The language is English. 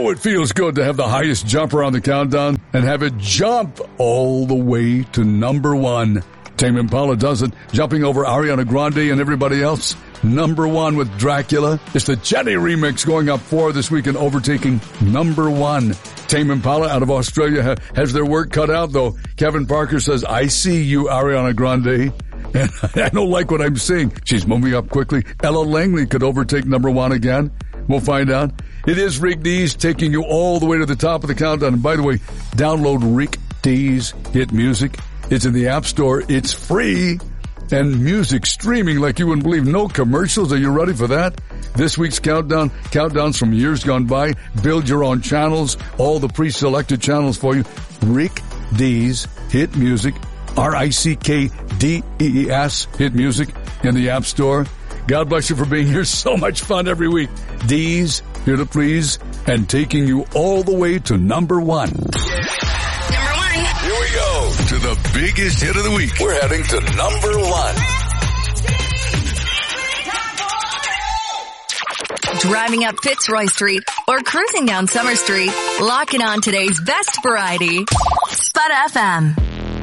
Oh, it feels good to have the highest jumper on the countdown and have it jump all the way to number 1. Tame Impala does it, jumping over Ariana Grande and everybody else. Number 1 with Dracula. It's the Jenny remix going up 4 this week and overtaking number 1. Tame Impala out of Australia has their work cut out, though. Kevin Parker says, I see you, Ariana Grande. And I don't like what I'm seeing. She's moving up quickly. Ella Langley could overtake number 1 again. We'll find out. It is Rick Dees taking you all the way to the top of the countdown. And by the way, download Rick Dees Hit Music. It's in the App Store. It's free. And music streaming like you wouldn't believe. No commercials. Are you ready for that? This week's countdown, countdowns from years gone by. Build your own channels. All the pre-selected channels for you. Rick Dees Hit Music. RICKDEES Hit Music in the App Store. God bless you for being here. So much fun every week. Dees, here to please, and taking you all the way to number 1. Number 1. Here we go to the biggest hit of the week. We're heading to number 1. Driving up Fitzroy Street or cruising down Summer Street, locking on today's best variety. Spud FM.